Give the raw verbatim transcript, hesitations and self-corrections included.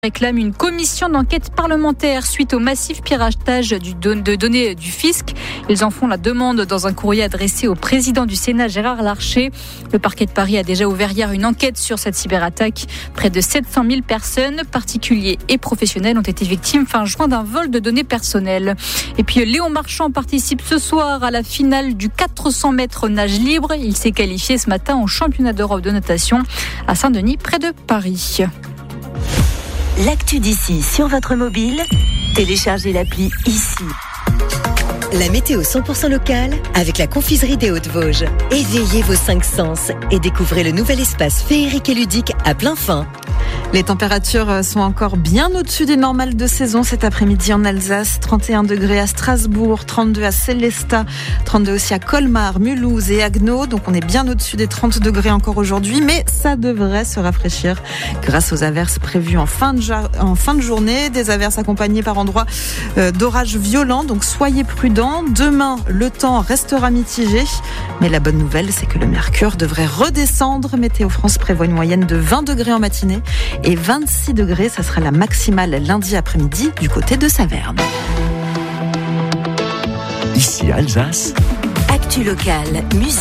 Réclame une commission d'enquête parlementaire suite au massif piratage du don- de données du fisc. Ils en font la demande dans un courrier adressé au président du Sénat, Gérard Larcher. Le parquet de Paris a déjà ouvert hier une enquête sur cette cyberattaque. Près de sept cent mille personnes, particuliers et professionnels, ont été victimes fin juin d'un vol de données personnelles. Et puis Léon Marchand participe ce soir à la finale du quatre cents mètres nage libre. Il s'est qualifié ce matin au championnat d'Europe de natation à Saint-Denis, près de Paris. L'actu d'ici sur votre mobile, téléchargez l'appli ici. La météo cent pour cent locale avec la confiserie des Hauts-de-Vosges. Éveillez vos cinq sens et découvrez le nouvel espace féerique et ludique à plein fin. Les températures sont encore bien au-dessus des normales de saison cet après-midi en Alsace. trente et un degrés à Strasbourg, trente-deux à Célestat, trente-deux aussi à Colmar, Mulhouse et Haguenau. Donc on est bien au-dessus des trente degrés encore aujourd'hui, mais ça devrait se rafraîchir grâce aux averses prévues en fin de, ja- en fin de journée. Des averses accompagnées par endroits euh, d'orages violents, donc soyez prudents. Demain, le temps restera mitigé, mais la bonne nouvelle, c'est que le mercure devrait redescendre. Météo France prévoit une moyenne de vingt degrés en matinée et vingt-six degrés, ça sera la maximale lundi après-midi du côté de Saverne. Ici Alsace. Actu locale, musique.